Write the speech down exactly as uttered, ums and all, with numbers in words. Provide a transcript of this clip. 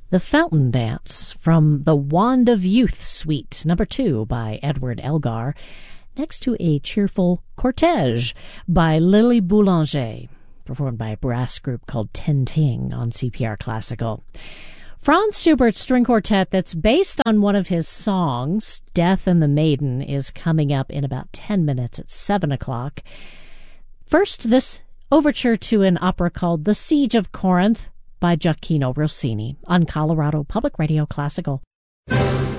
The Fountain Dance from the Wand of Youth Suite, number two by Edward Elgar, next to a cheerful Cortège by Lily Boulanger, performed by a brass group called Ten Ting on C P R Classical. Franz Schubert's string quartet that's based on one of his songs, Death and the Maiden, is coming up in about ten minutes at seven o'clock. First, this overture to an opera called The Siege of Corinth by Gioacchino Rossini on Colorado Public Radio Classical.